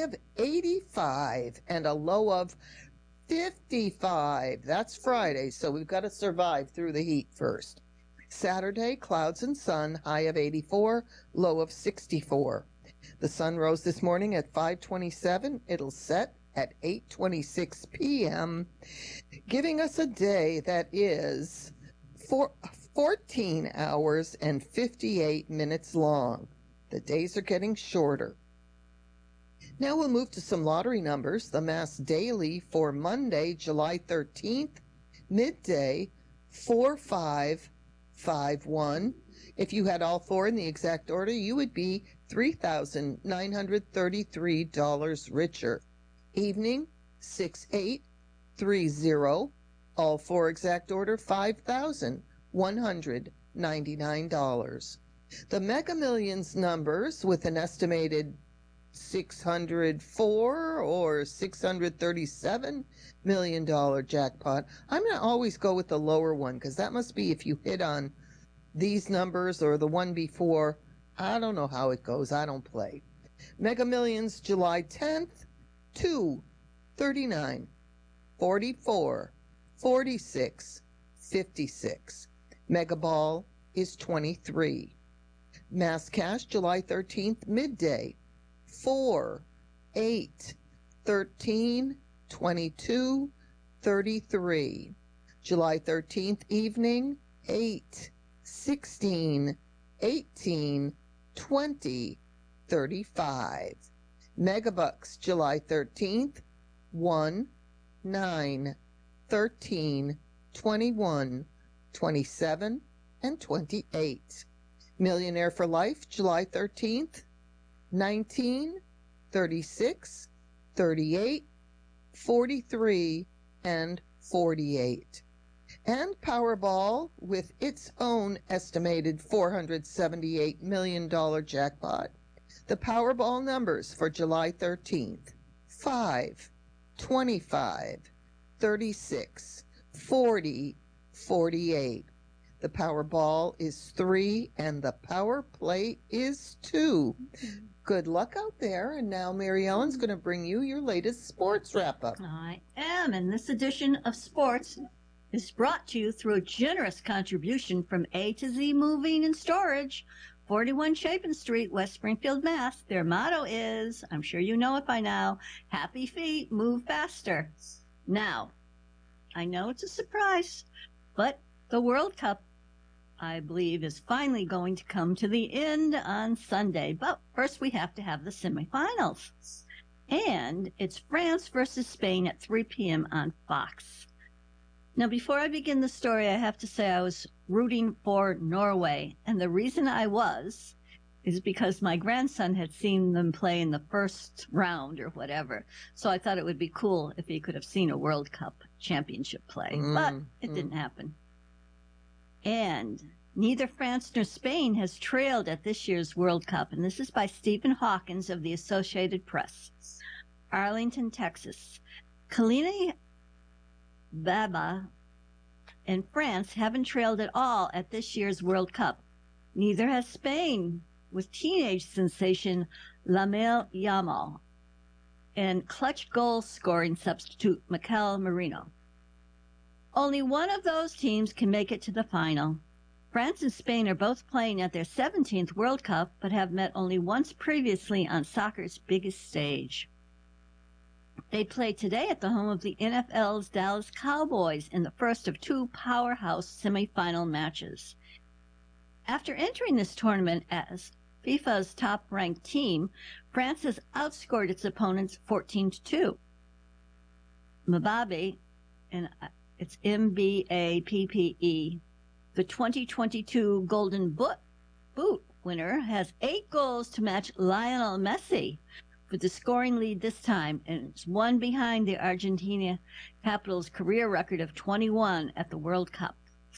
of 85 and a low of 55. That's Friday, so we've got to survive through the heat first. Saturday, clouds and sun, high of 84, low of 64. The sun rose this morning at 5:27. It'll set at 8:26 p.m., giving us a day that is 14 hours and 58 minutes long. The days are getting shorter. Now we'll move to some lottery numbers. The Mass Daily for Monday, July 13th, midday, 4551. If you had all four in the exact order, you would be $3,933 richer. Evening, 6830. All four exact order, $5,199. The Mega Millions numbers with an estimated 604 or $637 million jackpot. I'm going to always go with the lower one because that must be if you hit on these numbers or the one before. I don't know how it goes. I don't play. Mega Millions July 10th, 2, 39, 44, 46, 56. Mega Ball is 23. Mass Cash July 13th, midday, 4, 8, 13, 22, 33. July 13th, evening, 8, 16, 18, 20, 35. Megabucks July 13th, 1, 9, 13, 21, 27, and 28. Millionaire for Life July 13th, 19, 36, 38, 43, and 48. And Powerball, with its own estimated $478 million jackpot. The Powerball numbers for July 13th, 5, 25, 36, 40, 48. The Powerball is 3 and the Power Play is 2. Good luck out there. And now Mary Ellen's going to bring you your latest sports wrap-up. I am, and this edition of Sports is brought to you through a generous contribution from A to Z Moving and Storage, 41 Chapin Street, West Springfield, Mass. Their motto is, I'm sure you know it by now, happy feet, move faster. Now, I know it's a surprise, but the World Cup, I believe, is finally going to come to the end on Sunday. But first we have to have the semifinals. And it's France versus Spain at 3 p.m. on Fox. Now, before I begin the story, I have to say I was rooting for Norway. And the reason I was is because my grandson had seen them play in the first round or whatever. So I thought it would be cool if he could have seen a World Cup championship play. But it didn't happen. And neither France nor Spain has trailed at this year's World Cup. And this is by Stephen Hawkins of the Associated Press. Arlington, Texas. Kylian Mbappé and France haven't trailed at all at this year's World Cup. Neither has Spain, with teenage sensation Lamine Yamal and clutch goal-scoring substitute Mikel Merino. Only one of those teams can make it to the final. France and Spain are both playing at their 17th World Cup, but have met only once previously on soccer's biggest stage. They play today at the home of the NFL's Dallas Cowboys in the first of two powerhouse semifinal matches. After entering this tournament as FIFA's top-ranked team, France has outscored its opponents 14-2. Mbappé, and it's M-B-A-P-P-E, the 2022 Golden Boot winner, has 8 goals to match Lionel Messi for the scoring lead this time, and it's one behind the Argentina capital's career record of 21 at the World Cup.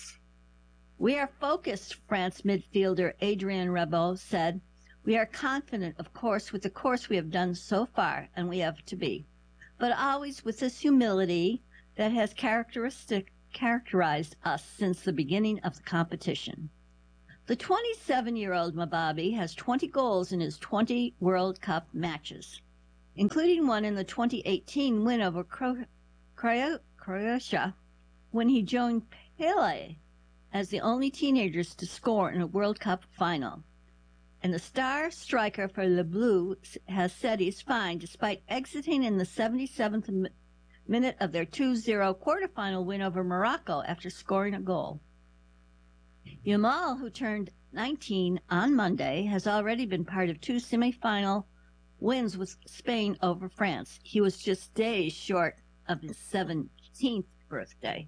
We are focused, France midfielder Adrien Rabiot said. We are confident, of course, with the course we have done so far, and we have to be, but always with this humility that has characterized us since the beginning of the competition. The 27-year-old Mbappé has 20 goals in his 20 World Cup matches. including one in the 2018 win over Croatia when he joined Pele as the only teenagers to score in a World Cup final. And the star striker for Le Bleu has said he's fine despite exiting in the 77th minute of their 2-0 quarterfinal win over Morocco after scoring a goal. Yamal, who turned 19 on Monday, has already been part of two semifinal wins with Spain over France. He was just days short of his 17th birthday.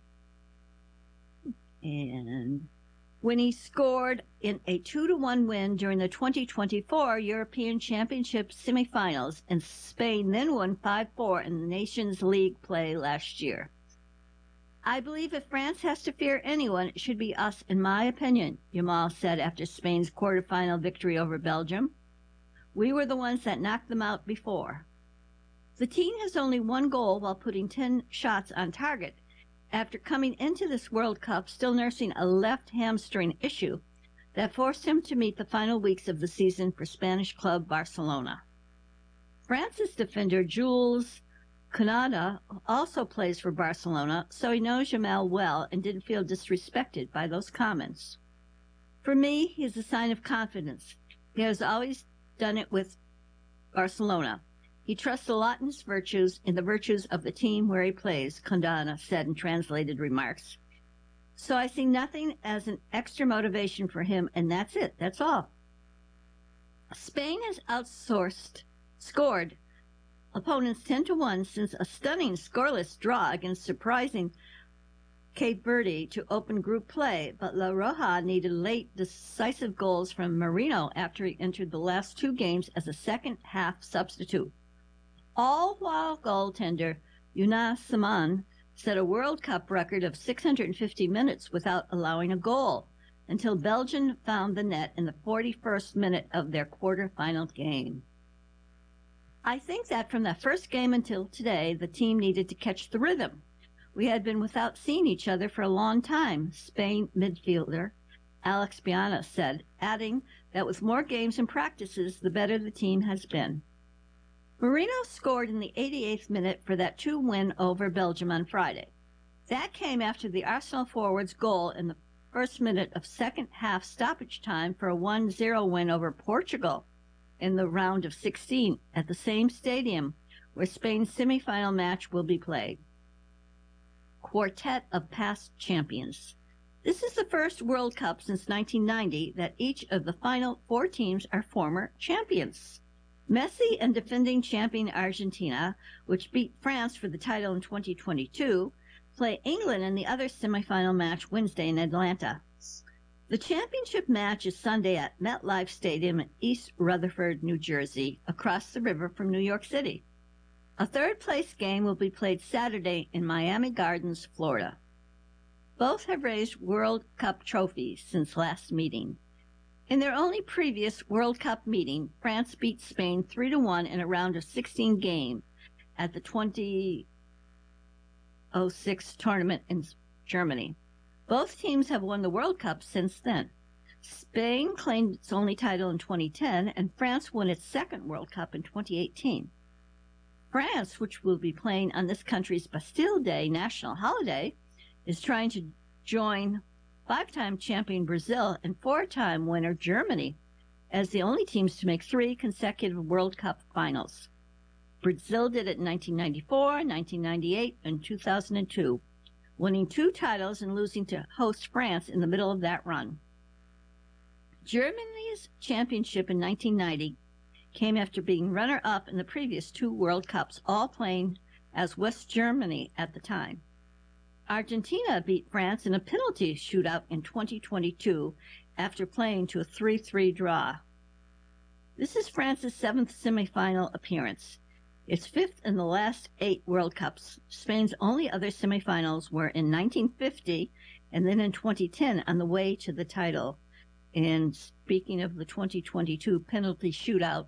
And when he scored in a 2-1 win during the 2024 European Championship semifinals, and Spain then won 5-4 in the Nations League play last year. I believe if France has to fear anyone, it should be us, in my opinion, Yamal said after Spain's quarterfinal victory over Belgium. We were the ones that knocked them out before. The team has only one goal while putting 10 shots on target, after coming into this World Cup still nursing a left hamstring issue that forced him to meet the final weeks of the season for Spanish club Barcelona. France's defender Jules Koundé also plays for Barcelona, so he knows Yamal well and didn't feel disrespected by those comments. For me, he's a sign of confidence. He has always done it with Barcelona. He trusts a lot in his virtues, in the virtues of the team where he plays, Koundé said in translated remarks. So I see nothing as an extra motivation for him, and that's it. That's all. Spain has scored opponents 10-1 since a stunning scoreless draw against surprising Cape Verde to open group play, but La Roja needed late decisive goals from Marino after he entered the last two games as a second-half substitute. All while goaltender Unai Simon set a World Cup record of 650 minutes without allowing a goal until Belgium found the net in the 41st minute of their quarterfinal game. I think that from that first game until today, the team needed to catch the rhythm. We had been without seeing each other for a long time, Spain midfielder Alex Biana said, adding that with more games and practices, the better the team has been. Marino scored in the 88th minute for that 2 win over Belgium on Friday. That came after the Arsenal forward's goal in the first minute of second-half stoppage time for a 1-0 win over Portugal in the round of 16 at the same stadium where Spain's semifinal match will be played. Quartet of past champions. This is the first World Cup since 1990 that each of the final 4 teams are former champions. Messi and defending champion Argentina, which beat France for the title in 2022, play England in the other semifinal match Wednesday in Atlanta. The championship match is Sunday at MetLife Stadium in East Rutherford, New Jersey, across the river from New York City. A third-place game will be played Saturday in Miami Gardens, Florida. Both have raised World Cup trophies since last meeting. In their only previous World Cup meeting, France beat Spain 3-1 in a round of 16 game at the 2006 tournament in Germany. Both teams have won the World Cup since then. Spain claimed its only title in 2010, and France won its second World Cup in 2018. France, which will be playing on this country's Bastille Day national holiday, is trying to join 5-time champion Brazil and 4-time winner Germany as the only teams to make 3 consecutive World Cup finals. Brazil did it in 1994, 1998, and 2002, winning 2 titles and losing to host France in the middle of that run. Germany's championship in 1990 came after being runner-up in the previous 2 World Cups, all playing as West Germany at the time. Argentina beat France in a penalty shootout in 2022 after playing to a 3-3 draw. This is France's 7th semifinal appearance. Its 5th in the last 8 World Cups. Spain's only other semifinals were in 1950 and then in 2010 on the way to the title. And speaking of the 2022 penalty shootout,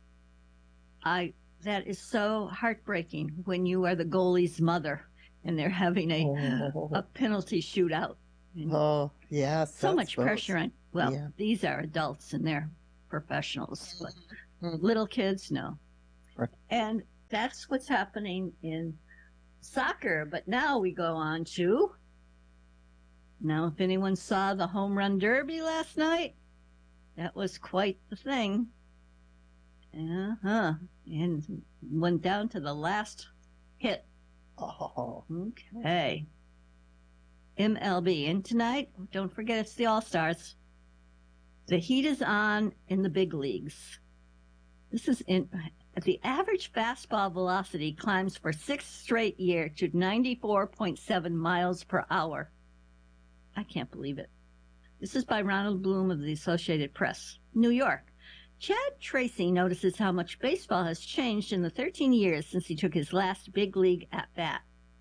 that is so heartbreaking when you are the goalie's mother and they're having a penalty shootout. Oh, yes. So much pressure on, these are adults and they're professionals, but little kids, no. Right. And That's what's happening in soccer. But now we go on to, now if anyone saw the home run derby last night, that was quite the thing. And went down to the last hit. Oh. Okay. MLB. And tonight, don't forget it's the All-Stars. The heat is on in the big leagues. This is the average fastball velocity climbs for 6th straight year to 94.7 miles per hour. I can't believe it. This is by Ronald Bloom of the Associated Press, New York. Chad Tracy notices how much baseball has changed in the 13 years since he took his last big league at-bat.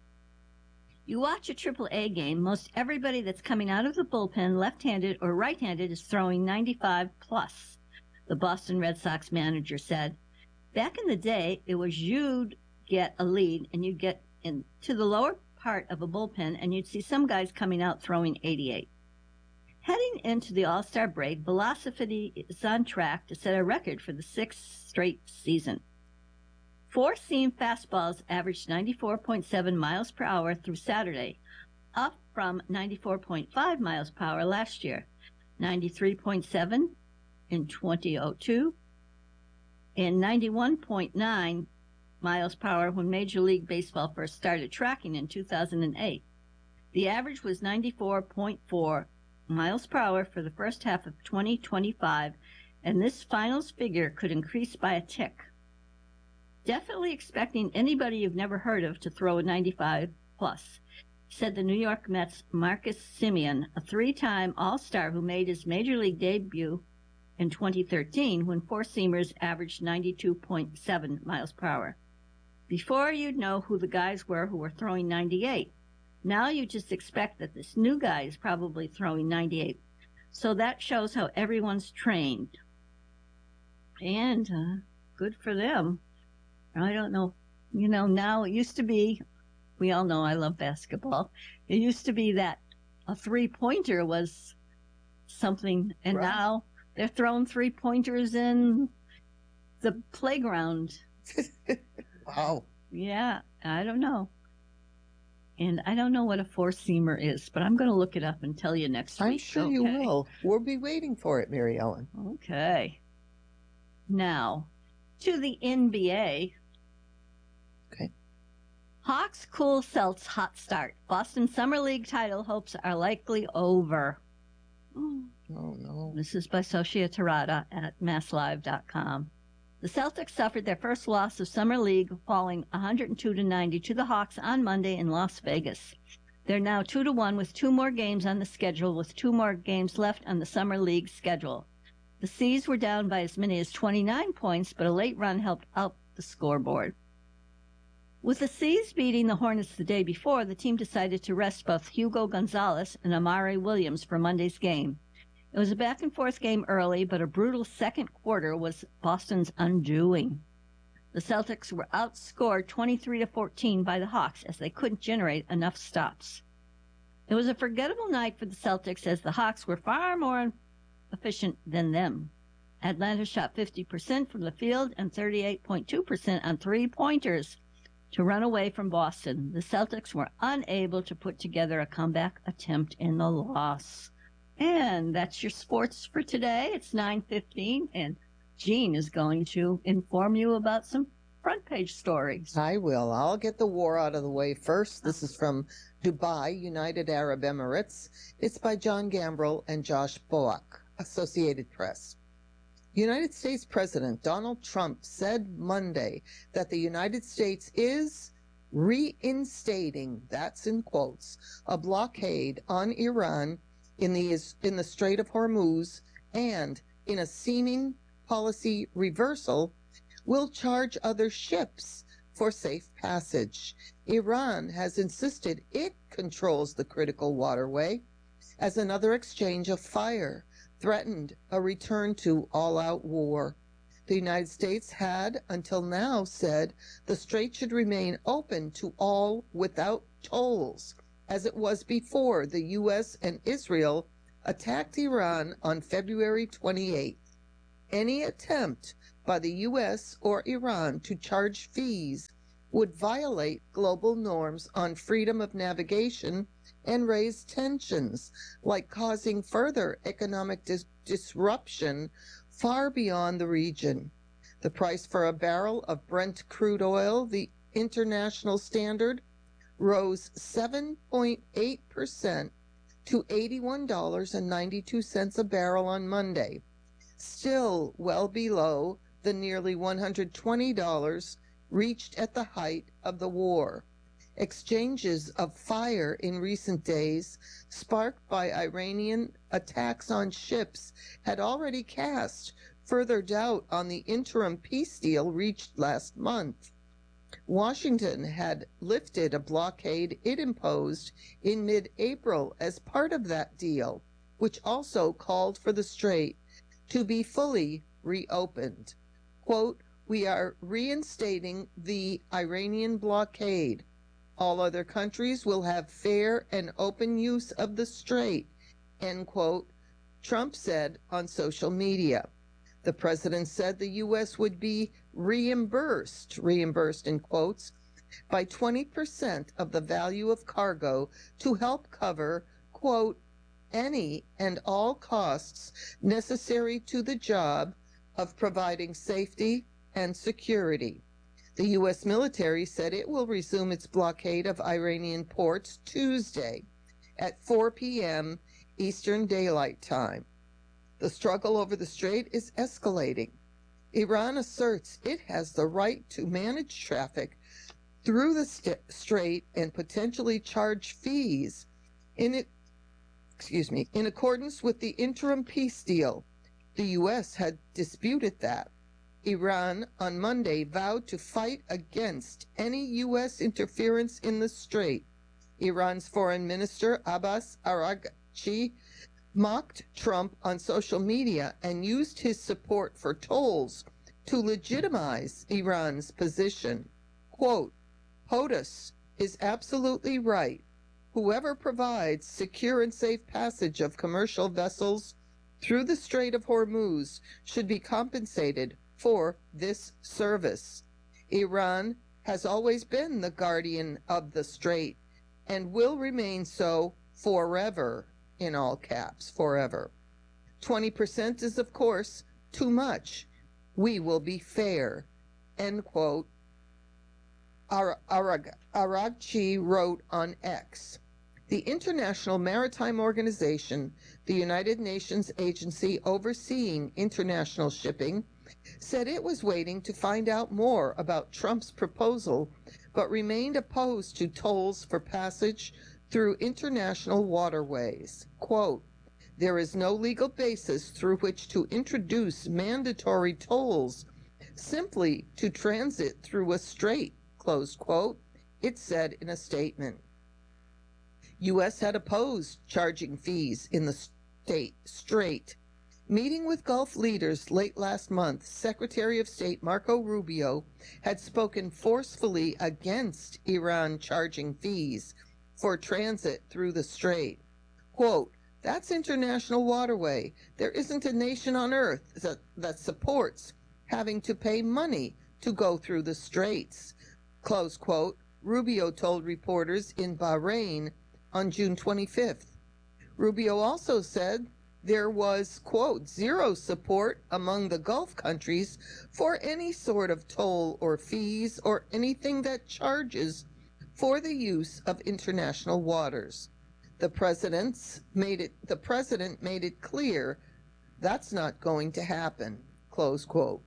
You watch a Triple-A game, most everybody that's coming out of the bullpen, left-handed or right-handed, is throwing 95 plus, the Boston Red Sox manager said. Back in the day, it was you'd get a lead and you'd get into the lower part of a bullpen and you'd see some guys coming out throwing 88. Heading into the All-Star break, velocity is on track to set a record for the 6th straight season. Four-seam fastballs averaged 94.7 miles per hour through Saturday, up from 94.5 miles per hour last year, 93.7 in 2002, and 91.9 miles per hour when Major League Baseball first started tracking in 2008. The average was 94.4 miles per hour for the first half of 2025, and this finals figure could increase by a tick. Definitely expecting anybody you've never heard of to throw a 95 plus, said the New York Mets' Marcus Semien, a three-time All-Star who made his Major League debut in 2013 when four-seamers averaged 92.7 miles per hour. Before you'd know who the guys were who were throwing 98. Now you just expect that this new guy is probably throwing 98. So that shows how everyone's trained. And good for them. I don't know. You know, now it used to be, we all know I love basketball. It used to be that a three-pointer was something, and right. Now they're throwing three-pointers in the playground. Wow. Yeah, I don't know. And I don't know what a four-seamer is, but I'm going to look it up and tell you next week. I'm sure you will. We'll be waiting for it, Mary Ellen. Okay. Now, to the NBA. Okay. Hawks cool Celts hot start. Boston Summer League title hopes are likely over. Oh, no. This is by Socia Terada at MassLive.com. The Celtics suffered their first loss of Summer League, falling 102-90 to the Hawks on Monday in Las Vegas. They're now 2-1 with two more games on the schedule, with two more games left on the Summer League schedule. The C's were down by as many as 29 points, but a late run helped out the scoreboard. With the C's beating the Hornets the day before, the team decided to rest both Hugo Gonzalez and Amari Williams for Monday's game. It was a back-and-forth game early, but a brutal second quarter was Boston's undoing. The Celtics were outscored 23-14 by the Hawks as they couldn't generate enough stops. It was a forgettable night for the Celtics as the Hawks were far more efficient than them. Atlanta shot 50% from the field and 38.2% on three-pointers to run away from Boston. The Celtics were unable to put together a comeback attempt in the loss. And that's your sports for today. It's 9:15, and Jean is going to inform you about some front page stories. I will. I'll get the war out of the way first. This is from Dubai, United Arab Emirates. It's by John Gambrell and Josh Boak, Associated Press. United States President Donald Trump said Monday that the United States is reinstating, that's in quotes, a blockade on Iran in the Strait of Hormuz, and in a seeming policy reversal, will charge other ships for safe passage. Iran has insisted it controls the critical waterway, as another exchange of fire threatened a return to all-out war. The United States had, until now, said the strait should remain open to all without tolls, as it was before the U.S. and Israel attacked Iran on February 28th. Any attempt by the U.S. or Iran to charge fees would violate global norms on freedom of navigation and raise tensions, like causing further economic disruption far beyond the region. The price for a barrel of Brent crude oil, the international standard, rose 7.8% to $81.92 a barrel on Monday, still well below the nearly $120 reached at the height of the war. Exchanges of fire in recent days, sparked by Iranian attacks on ships, had already cast further doubt on the interim peace deal reached last month. Washington had lifted a blockade it imposed in mid-April as part of that deal, which also called for the strait to be fully reopened. Quote, "We are reinstating the Iranian blockade. All other countries will have fair and open use of the strait," end quote, Trump said on social media. The president said the U.S. would be reimbursed in quotes, by 20% of the value of cargo to help cover, quote, "any and all costs necessary to the job of providing safety and security." The U.S. military said it will resume its blockade of Iranian ports Tuesday at 4 p.m. Eastern Daylight Time. The struggle over the strait is escalating. Iran asserts it has the right to manage traffic through the strait and potentially charge fees in accordance with the interim peace deal. The U.S. had disputed that. Iran on Monday vowed to fight against any U.S. interference in the strait. Iran's Foreign Minister Abbas Araghchi mocked Trump on social media and used his support for tolls to legitimize Iran's position. Quote, "POTUS is absolutely right. Whoever provides secure and safe passage of commercial vessels through the Strait of Hormuz should be compensated for this service. Iran has always been the guardian of the strait and will remain so forever," in all caps, forever. 20% is, of course, too much. We will be fair, end quote. Araghchi wrote on X. The International Maritime Organization, the United Nations agency overseeing international shipping, said it was waiting to find out more about Trump's proposal, but remained opposed to tolls for passage through international waterways. Quote, "There is no legal basis through which to introduce mandatory tolls simply to transit through a strait," close quote, it said in a statement. U.S. had opposed charging fees in the strait. Meeting with Gulf leaders late last month, Secretary of State Marco Rubio had spoken forcefully against Iran charging fees for transit through the strait. Quote, "That's international waterway. There isn't a nation on earth that supports having to pay money to go through the straits," close quote, Rubio told reporters in Bahrain on June 25th. Rubio also said there was, quote, "zero support among the Gulf countries for any sort of toll or fees or anything that charges for the use of international waters." The president made it clear that's not going to happen, close quote.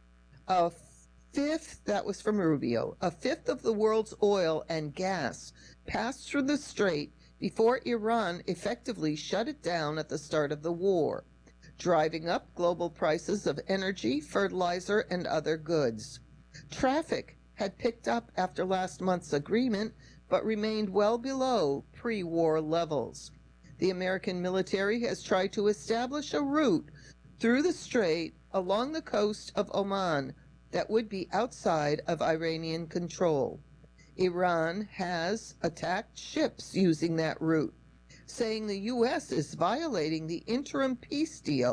That was from Rubio. A fifth of the world's oil and gas passed through the strait before Iran effectively shut it down at the start of the war, driving up global prices of energy, fertilizer, and other goods. Traffic had picked up after last month's agreement, but remained well below pre-war levels. The American military has tried to establish a route through the strait along the coast of Oman that would be outside of Iranian control. Iran has attacked ships using that route, saying the U.S. is violating the interim peace deal.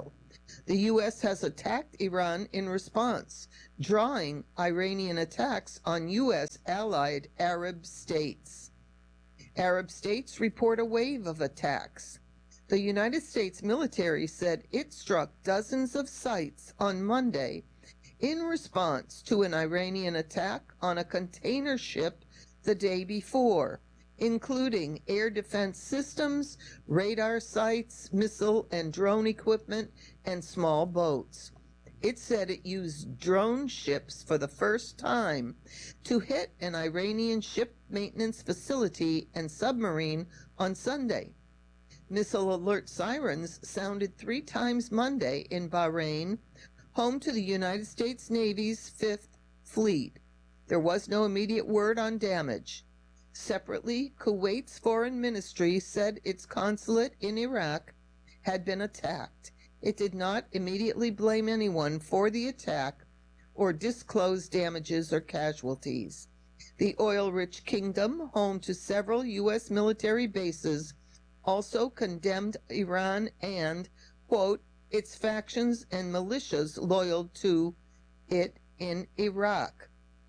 The U.S. has attacked Iran in response, drawing Iranian attacks on U.S. allied Arab states. Arab states report a wave of attacks. The United States military said it struck dozens of sites on Monday in response to an Iranian attack on a container ship the day before, including air defense systems, radar sites, missile and drone equipment, and small boats. It said it used drone ships for the first time to hit an Iranian ship maintenance facility and submarine on Sunday. Missile alert sirens sounded 3 times Monday in Bahrain, home to the United States Navy's 5th Fleet. There was no immediate word on damage. Separately, Kuwait's foreign ministry said its consulate in Iraq had been attacked. It did not immediately blame anyone for the attack or disclose damages or casualties. The oil-rich kingdom, home to several U.S. military bases, also condemned Iran and, quote, its factions and militias loyal to it in Iraq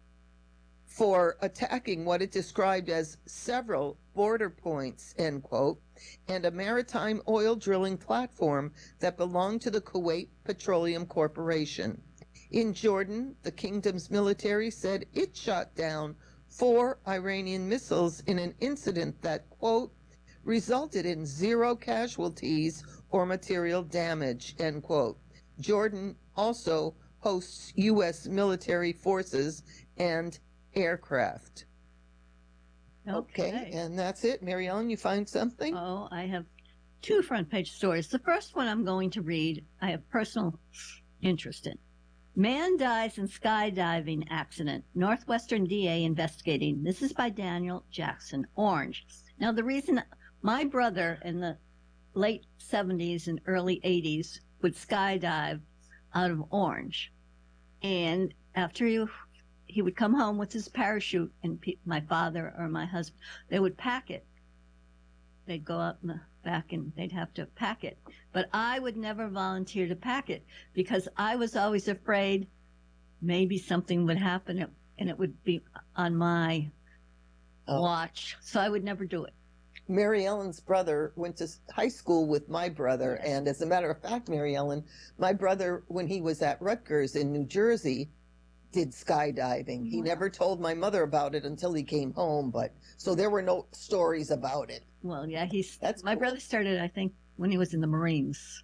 for attacking what it described as several border points, end quote, and a maritime oil drilling platform that belonged to the Kuwait Petroleum Corporation. In Jordan, the kingdom's military said it shot down 4 Iranian missiles in an incident that, quote, resulted in 0 casualties or material damage, end quote. Jordan also hosts U.S. military forces and aircraft. Okay, and that's it. Mary Ellen, you find something? Oh, I have 2 front page stories. The first one I'm going to read, I have personal interest in. Man dies in skydiving accident. Northwestern DA investigating. This is by Daniel Jackson, Orange. Now, the reason my brother in the late 70s and early 80s would skydive out of Orange. And after he would come home with his parachute, and my father or my husband, they would pack it. They'd go out in the back and they'd have to pack it. But I would never volunteer to pack it because I was always afraid maybe something would happen and it would be on my watch. So I would never do it. Mary Ellen's brother went to high school with my brother. Yes. And as a matter of fact, Mary Ellen, my brother, when he was at Rutgers in New Jersey, did skydiving. He never told my mother about it until he came home, but so there were no stories about it. Well, yeah, my brother started, I think, when he was in the Marines.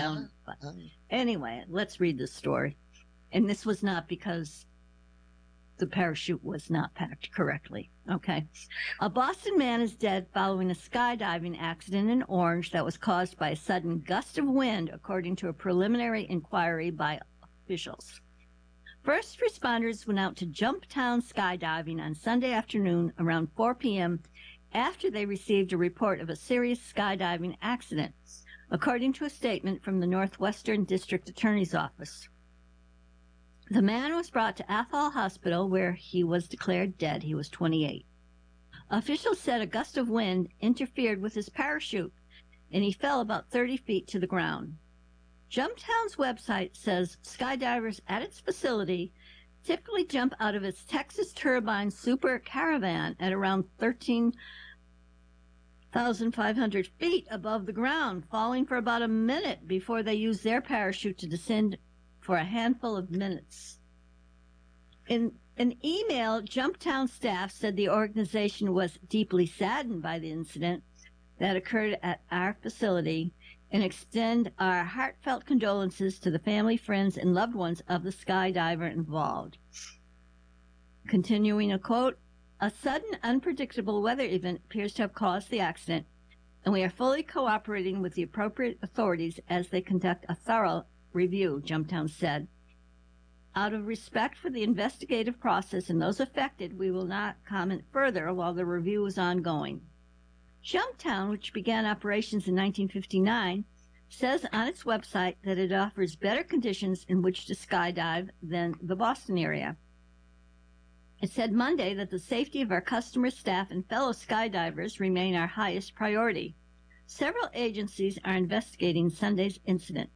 Anyway, let's read this story. And this was not because the parachute was not packed correctly. Okay. A Boston man is dead following a skydiving accident in Orange that was caused by a sudden gust of wind, according to a preliminary inquiry by officials. First responders went out to Jumptown skydiving on Sunday afternoon around 4 p.m. after they received a report of a serious skydiving accident, according to a statement from the Northwestern District Attorney's Office. The man was brought to Athol Hospital, where he was declared dead. He was 28. Officials said a gust of wind interfered with his parachute, and he fell about 30 feet to the ground. Jumptown's website says skydivers at its facility typically jump out of its Texas Turbine Super Caravan at around 13,500 feet above the ground, falling for about a minute before they use their parachute to descend for a handful of minutes. In an email, Jumptown staff said the organization was deeply saddened by the incident that occurred at our facility and extend our heartfelt condolences to the family, friends, and loved ones of the skydiver involved. Continuing a quote, a sudden, unpredictable weather event appears to have caused the accident, and we are fully cooperating with the appropriate authorities as they conduct a thorough review, Jumptown said. Out of respect for the investigative process and those affected, we will not comment further while the review is ongoing. Jumptown, which began operations in 1959, says on its website that it offers better conditions in which to skydive than the Boston area. It said Monday that the safety of our customers, staff, and fellow skydivers remain our highest priority. Several agencies are investigating Sunday's incident.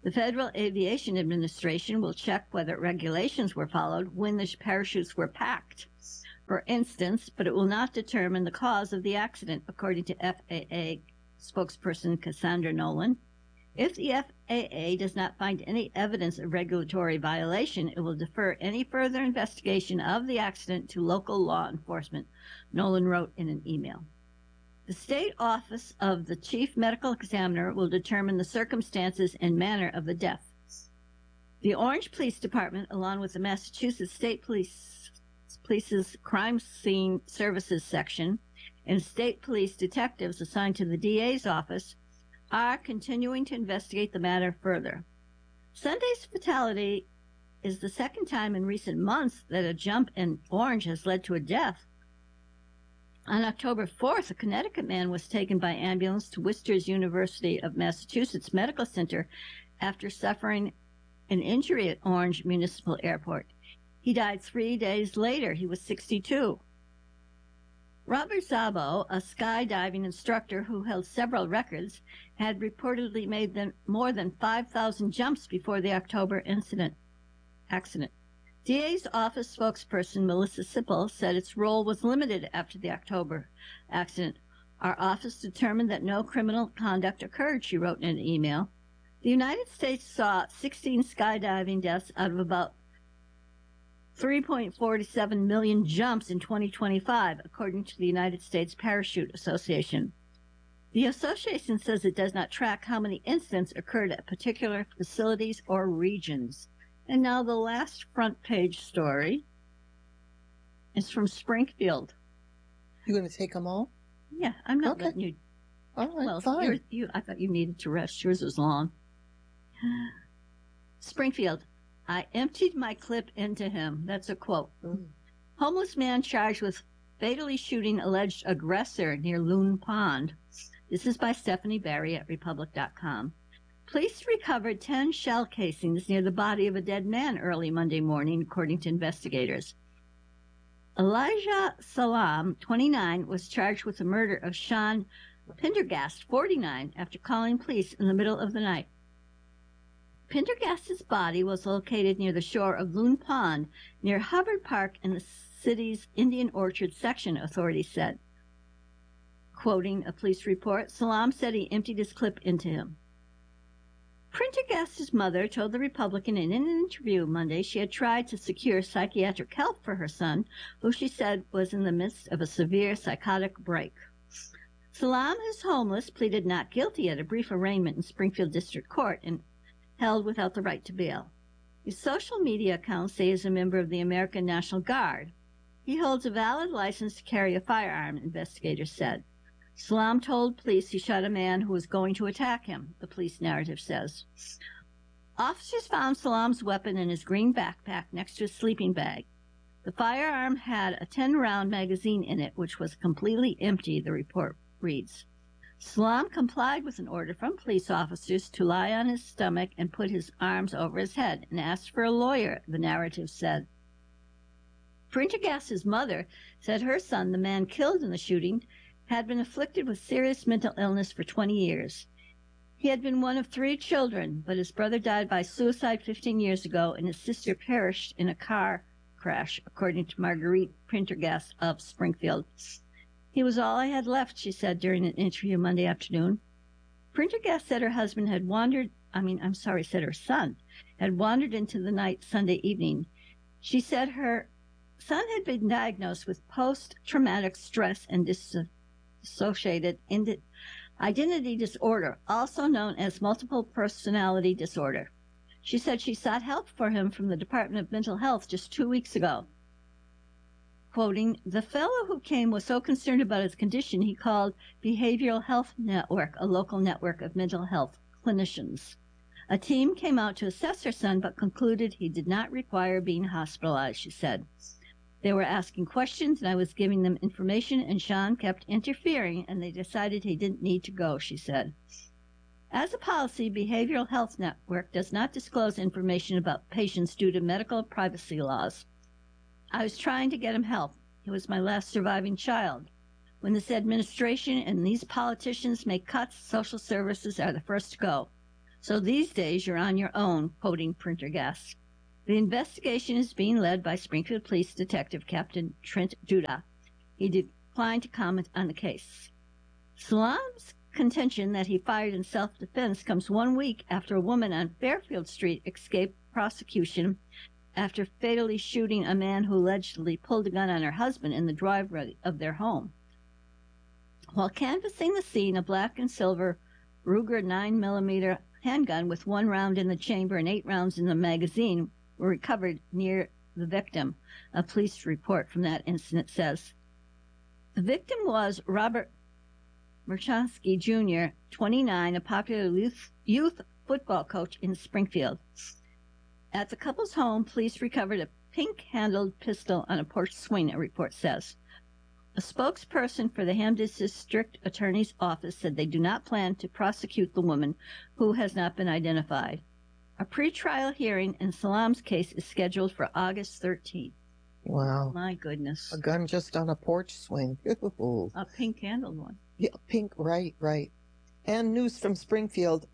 The Federal Aviation Administration will check whether regulations were followed when the parachutes were packed, for instance, but it will not determine the cause of the accident, according to FAA spokesperson Cassandra Nolan. If the FAA does not find any evidence of regulatory violation, it will defer any further investigation of the accident to local law enforcement, Nolan wrote in an email. The state office of the chief medical examiner will determine the circumstances and manner of the death. The Orange Police Department, along with the Massachusetts State Police's Crime Scene Services section and state police detectives assigned to the DA's office, are continuing to investigate the matter further. Sunday's fatality is the second time in recent months that a jump in Orange has led to a death. On October 4th, a Connecticut man was taken by ambulance to Worcester's University of Massachusetts Medical Center after suffering an injury at Orange Municipal Airport. He died 3 days later. He was 62. Robert Szabo, a skydiving instructor who held several records, had reportedly made more than 5,000 jumps before the October accident. DA's office spokesperson Melissa Sipple said its role was limited after the October accident. Our office determined that no criminal conduct occurred, she wrote in an email. The United States saw 16 skydiving deaths out of about 3.47 million jumps in 2025, according to the United States Parachute Association. The association says it does not track how many incidents occurred at particular facilities or regions. And now the last front page story is from Springfield. You going to take them all? Yeah, I'm not letting you. All right, well, fine. I thought you needed to rest. Yours was long. Springfield. I emptied my clip into him. That's a quote. Homeless man charged with fatally shooting alleged aggressor near Loon Pond. This is by Stephanie Barry at Republic.com. Police recovered 10 shell casings near the body of a dead man early Monday morning, according to investigators. Elijah Salam, 29, was charged with the murder of Sean Pendergast, 49, after calling police in the middle of the night. Pendergast's body was located near the shore of Loon Pond, near Hubbard Park in the city's Indian Orchard section, authorities said. Quoting a police report, Salam said he emptied his clip into him. Pendergast's mother told the Republican in an interview Monday she had tried to secure psychiatric help for her son, who she said was in the midst of a severe psychotic break. Salam, who's homeless, pleaded not guilty at a brief arraignment in Springfield District Court and held without the right to bail. His social media accounts say he is a member of the American National Guard. He holds a valid license to carry a firearm, investigators said. Salam told police he shot a man who was going to attack him, the police narrative says. Officers found Salam's weapon in his green backpack next to his sleeping bag. The firearm had a 10-round magazine in it, which was completely empty, the report reads. Salam complied with an order from police officers to lie on his stomach and put his arms over his head and asked for a lawyer, the narrative said. Pendergast's mother said her son, the man killed in the shooting, had been afflicted with serious mental illness for 20 years. He had been one of 3 children, but his brother died by suicide 15 years ago and his sister perished in a car crash, according to Marguerite Pendergast of Springfield. He was all I had left, she said during an interview Monday afternoon. Pendergast said her son had wandered into the night Sunday evening. She said her son had been diagnosed with post-traumatic stress and dissociated identity disorder, also known as multiple personality disorder. She said she sought help for him from the Department of Mental Health just 2 weeks ago. Quoting, the fellow who came was so concerned about his condition he called Behavioral Health Network, a local network of mental health clinicians. A team came out to assess her son but concluded he did not require being hospitalized, she said. They were asking questions and I was giving them information and Sean kept interfering and they decided he didn't need to go, she said. As a policy, Behavioral Health Network does not disclose information about patients due to medical privacy laws. I was trying to get him help. He was my last surviving child. When this administration and these politicians make cuts, social services are the first to go. So these days you're on your own, quoting Prendergast. The investigation is being led by Springfield Police Detective Captain Trent Duda. He declined to comment on the case. Salam's contention that he fired in self-defense comes 1 week after a woman on Fairfield Street escaped prosecution after fatally shooting a man who allegedly pulled a gun on her husband in the driveway of their home. While canvassing the scene, a black and silver Ruger 9mm handgun with 1 round in the chamber and 8 rounds in the magazine were recovered near the victim. A police report from that incident says. The victim was Robert Merchansky Jr., 29, a popular youth football coach in Springfield. At the couple's home, police recovered a pink-handled pistol on a porch swing, a report says. A spokesperson for the Hampden District Attorney's Office said they do not plan to prosecute the woman, who has not been identified. A pretrial hearing in Salam's case is scheduled for August 13th. Wow. My goodness. A gun just on a porch swing. A pink-handled one. Yeah, pink, right. And news from Springfield,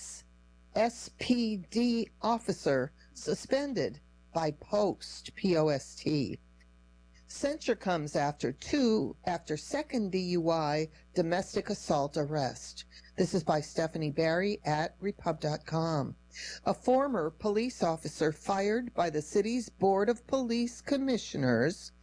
ex-SPD officer suspended by post, P-O-S-T. Censure comes after second DUI domestic assault arrest. This is by Stephanie Barry at Repub.com. A former police officer fired by the city's Board of Police Commissioners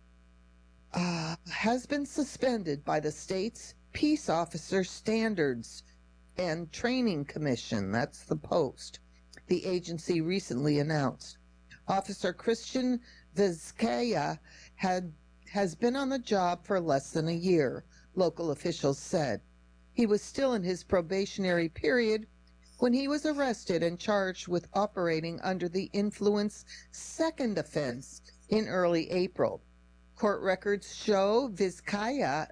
has been suspended by the state's Peace Officer Standards and Training Commission. That's the Post. The agency recently announced. Officer Christian Vizcaya has been on the job for less than a year, local officials said. He was still in his probationary period when he was arrested and charged with operating under the influence second offense in early April. Court records show Vizcaya,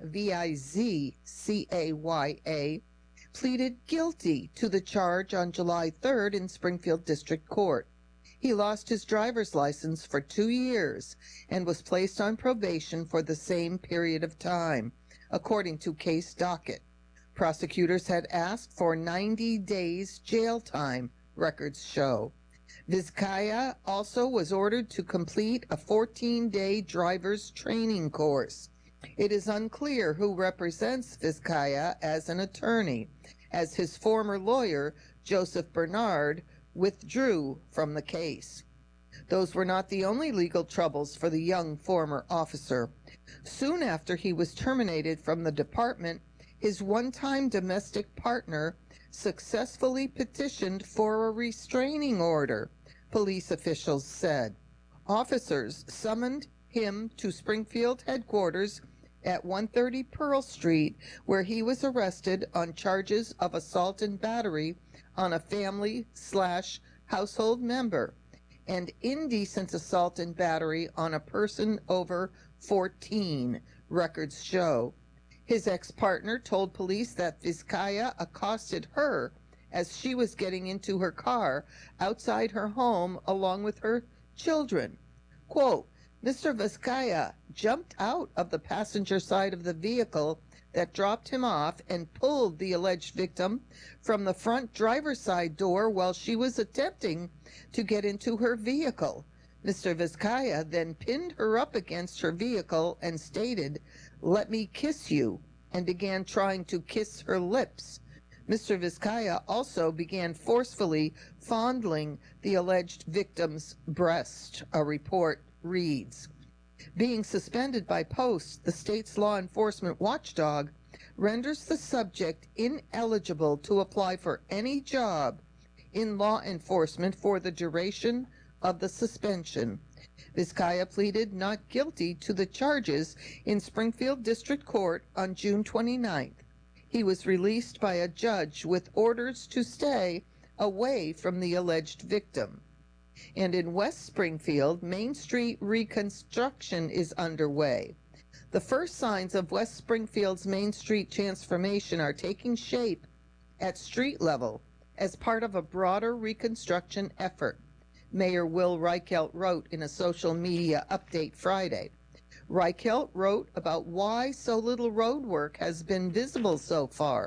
V-I-Z-C-A-Y-A, pleaded guilty to the charge on July 3rd in Springfield District Court. He lost his driver's license for 2 years and was placed on probation for the same period of time, according to case docket. Prosecutors had asked for 90 days jail time, records show. Vizcaya also was ordered to complete a 14-day driver's training course. It is unclear who represents Vizcaya as an attorney, as his former lawyer, Joseph Bernard, withdrew from the case. Those were not the only legal troubles for the young former officer. Soon after he was terminated from the department, his one-time domestic partner successfully petitioned for a restraining order, police officials said. Officers summoned him to Springfield headquarters at 130 Pearl Street, where he was arrested on charges of assault and battery on a family/household member and indecent assault and battery on a person over 14, records show. His ex-partner told police that Vizcaya accosted her as she was getting into her car outside her home along with her children. Quote, Mr. Vizcaya jumped out of the passenger side of the vehicle that dropped him off and pulled the alleged victim from the front driver's side door while she was attempting to get into her vehicle. Mr. Vizcaya then pinned her up against her vehicle and stated, "Let me kiss you," and began trying to kiss her lips. Mr. Vizcaya also began forcefully fondling the alleged victim's breast, a report reads. Being suspended by post, the state's law enforcement watchdog renders the subject ineligible to apply for any job in law enforcement for the duration of the suspension. Vizcaya pleaded not guilty to the charges in Springfield District Court on June 29th. He was released by a judge with orders to stay away from the alleged victim. And in West Springfield, Main Street reconstruction is underway. The first signs of West Springfield's Main Street transformation are taking shape at street level as part of a broader reconstruction effort, Mayor Will Reichelt wrote in a social media update Friday. Reichelt wrote about why so little road work has been visible so far.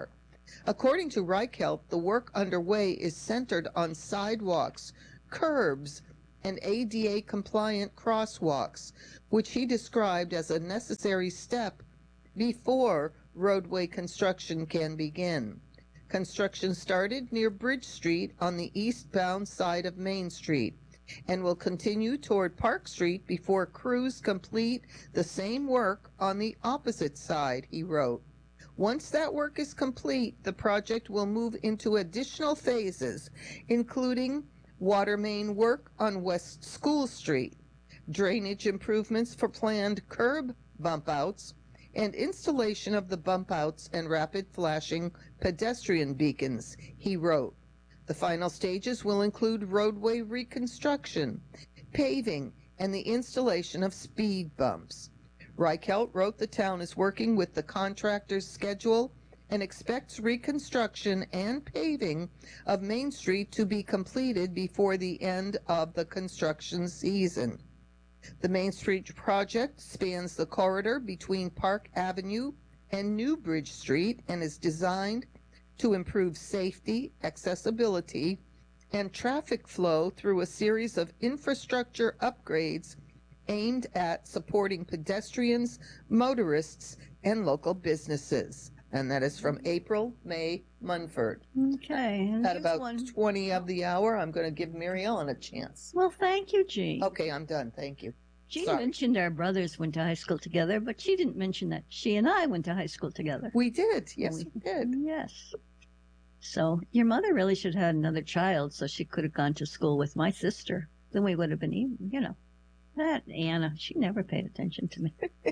According to Reichelt, the work underway is centered on sidewalks, curbs, and ADA-compliant crosswalks, which he described as a necessary step before roadway construction can begin. Construction started near Bridge Street on the eastbound side of Main Street and will continue toward Park Street before crews complete the same work on the opposite side, he wrote. Once that work is complete, the project will move into additional phases, including water main work on West School Street, drainage improvements for planned curb bump outs, and installation of the bump outs and rapid flashing pedestrian beacons, he wrote. The final stages will include roadway reconstruction, paving, and the installation of speed bumps. Reichelt wrote the town is working with the contractor's schedule and expects reconstruction and paving of Main Street to be completed before the end of the construction season. The Main Street project spans the corridor between Park Avenue and New Bridge Street and is designed to improve safety, accessibility, and traffic flow through a series of infrastructure upgrades aimed at supporting pedestrians, motorists, and local businesses. And that is from April May Munford. Okay. And At about 20 of the hour, I'm going to give Mary Ellen a chance. Well, thank you, Jean. Okay, I'm done. Thank you. Jean mentioned our brothers went to high school together, but she didn't mention that she and I went to high school together. We did. Yes, we did. Yes. So your mother really should have had another child so she could have gone to school with my sister. Then we would have been even, you know. That Anna, she never paid attention to me.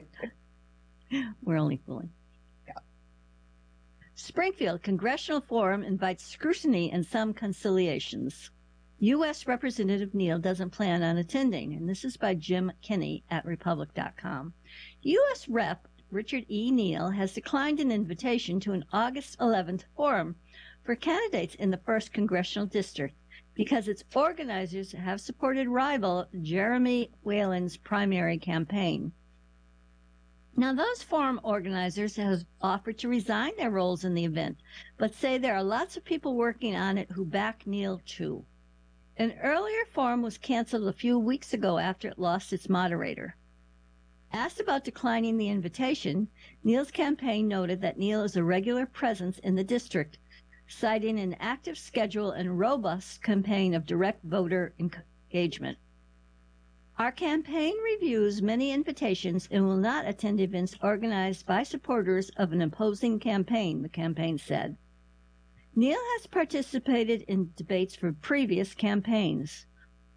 We're only fooling. Yeah. Springfield Congressional Forum invites scrutiny and some conciliations. U.S. Representative Neal doesn't plan on attending, and this is by Jim Kinney at Republic.com. U.S. Rep. Richard E. Neal has declined an invitation to an August 11th forum for candidates in the 1st Congressional District because its organizers have supported rival Jeremy Whalen's primary campaign. Now, those forum organizers have offered to resign their roles in the event, but say there are lots of people working on it who back Neal too. An earlier forum was canceled a few weeks ago after it lost its moderator. Asked about declining the invitation, Neal's campaign noted that Neal is a regular presence in the district, citing an active schedule and robust campaign of direct voter engagement. Our campaign reviews many invitations and will not attend events organized by supporters of an opposing campaign, the campaign said. Neal has participated in debates for previous campaigns.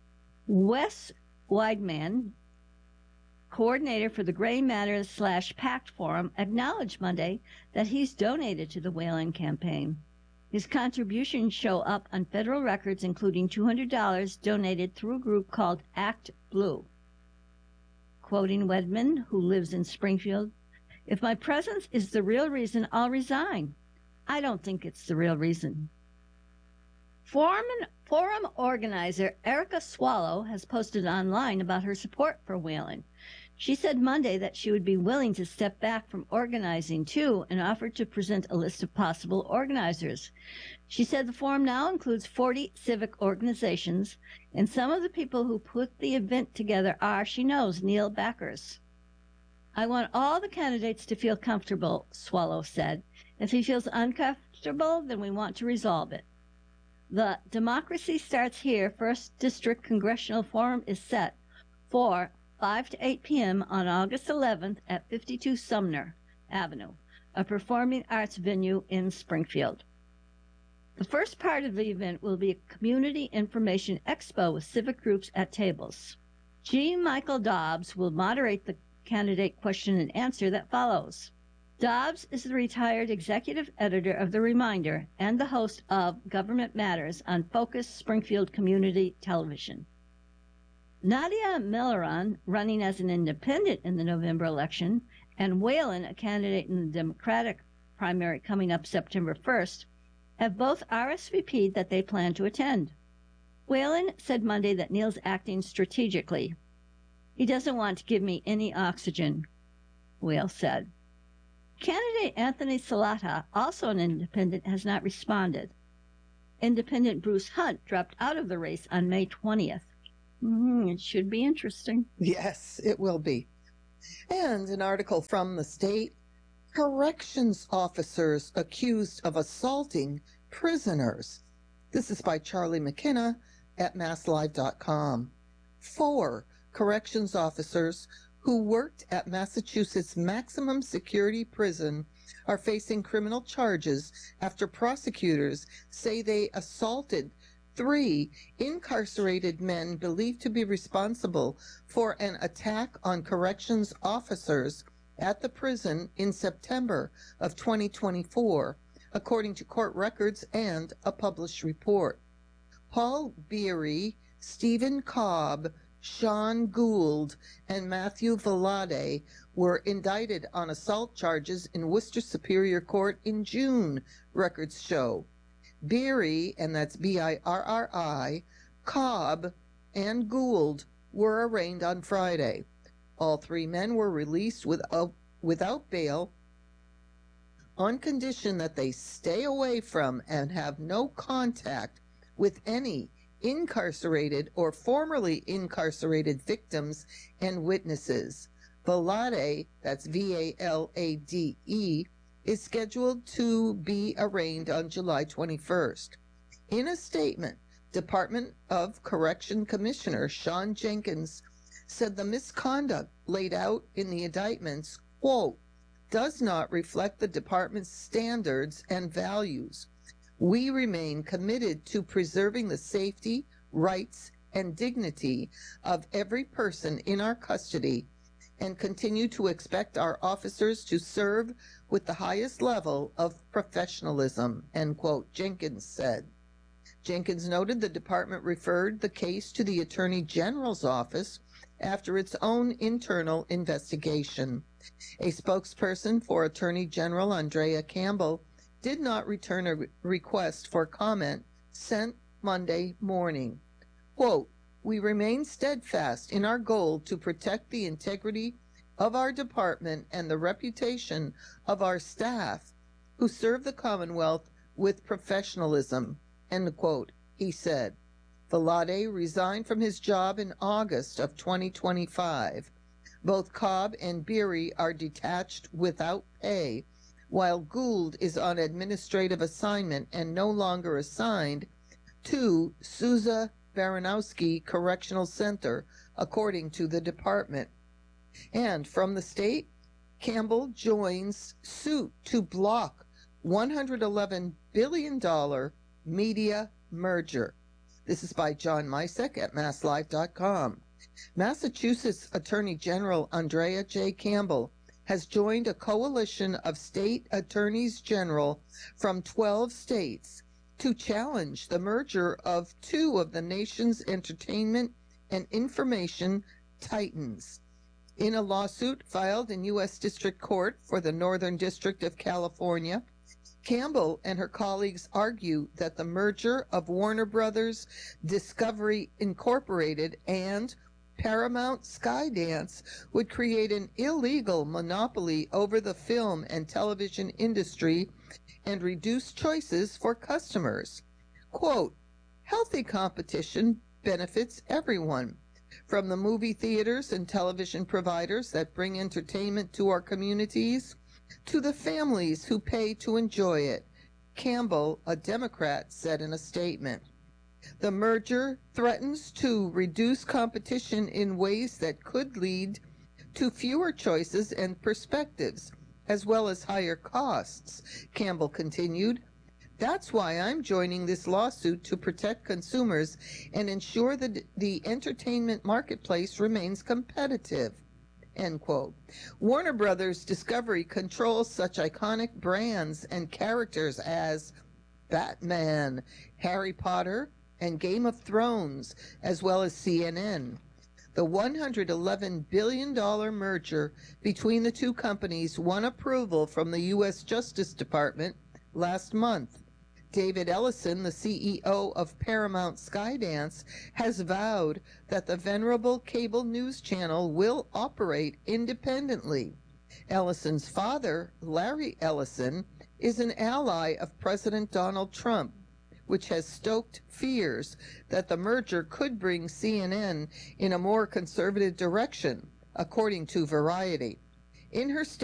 Wes Weidman, coordinator for the Gray Matters /PACT Forum, acknowledged Monday that he's donated to the Whalen campaign. His contributions show up on federal records, including $200 donated through a group called Act Blue. Quoting Wedman, who lives in Springfield, "If my presence is the real reason, I'll resign. I don't think it's the real reason." Forum organizer Erica Swallow has posted online about her support for Whalen. She said Monday that she would be willing to step back from organizing too and offered to present a list of possible organizers. She said the forum now includes 40 civic organizations, and some of the people who put the event together are, she knows, Neal backers. "I want all the candidates to feel comfortable," Swallow said. "If he feels uncomfortable, then we want to resolve it." The Democracy Starts Here 1st District Congressional Forum is set for 5 to 8 p.m. on August 11th at 52 Sumner Avenue, a performing arts venue in Springfield. The first part of the event will be a community information expo with civic groups at tables. G. Michael Dobbs will moderate the candidate question and answer that follows. Dobbs is the retired executive editor of The Reminder and the host of Government Matters on Focus Springfield Community Television. Nadia Milleron, running as an independent in the November election, and Whalen, a candidate in the Democratic primary coming up September 1st, have both RSVP'd that they plan to attend. Whalen said Monday that Neal's acting strategically. "He doesn't want to give me any oxygen," Whale said. Candidate Anthony Salata, also an independent, has not responded. Independent Bruce Hunt dropped out of the race on May 20th. It should be interesting. Yes, it will be. And an article from the State, corrections officers accused of assaulting prisoners. This is by Charlie McKenna at masslive.com. 4 corrections officers who worked at Massachusetts Maximum Security Prison are facing criminal charges after prosecutors say they assaulted 3 incarcerated men believed to be responsible for an attack on corrections officers at the prison in September of 2024, according to court records and a published report. Paul Beery, Stephen Cobb, Sean Gould, and Matthew Valade were indicted on assault charges in Worcester Superior Court in June, records show. Beery, and that's Birri, Cobb, and Gould were arraigned on Friday. All 3 men were released without bail on condition that they stay away from and have no contact with any incarcerated or formerly incarcerated victims and witnesses. Valade, that's Valade, is scheduled to be arraigned on July 21st. In a statement, Department of Correction Commissioner Sean Jenkins said the misconduct laid out in the indictments, quote, does not reflect the department's standards and values. We remain committed to preserving the safety, rights, and dignity of every person in our custody and continue to expect our officers to serve with the highest level of professionalism, end quote, Jenkins said. Jenkins noted the department referred the case to the Attorney General's office after its own internal investigation. A spokesperson for Attorney General Andrea Campbell did not return a request for comment sent Monday morning. Quote, we remain steadfast in our goal to protect the integrity of our department and the reputation of our staff who serve the Commonwealth with professionalism, end quote, he said. Valade resigned from his job in August of 2025. Both Cobb and Beery are detached without pay, while Gould is on administrative assignment and no longer assigned to Sousa Baranowski Correctional Center, according to the department. And from the state, Campbell joins suit to block $111 billion media merger. This is by John Misek at masslive.com. Massachusetts Attorney General Andrea J. Campbell has joined a coalition of state attorneys general from 12 states to challenge the merger of 2 of the nation's entertainment and information titans. In a lawsuit filed in U.S. District Court for the Northern District of California, Campbell and her colleagues argue that the merger of Warner Brothers Discovery Incorporated and Paramount Skydance would create an illegal monopoly over the film and television industry and reduce choices for customers. Quote, healthy competition benefits everyone, from the movie theaters and television providers that bring entertainment to our communities to the families who pay to enjoy it, Campbell, a Democrat, said in a statement. The merger threatens to reduce competition in ways that could lead to fewer choices and perspectives, as well as higher costs, Campbell continued. That's why I'm joining this lawsuit to protect consumers and ensure that the entertainment marketplace remains competitive, end quote. Warner Brothers Discovery controls such iconic brands and characters as Batman, Harry Potter, and Game of Thrones, as well as CNN. The $111 billion merger between the 2 companies won approval from the U.S. Justice Department last month. David Ellison, the CEO of Paramount Skydance, has vowed that the venerable cable news channel will operate independently. Ellison's father, Larry Ellison, is an ally of President Donald Trump, which has stoked fears that the merger could bring CNN in a more conservative direction, according to Variety. In her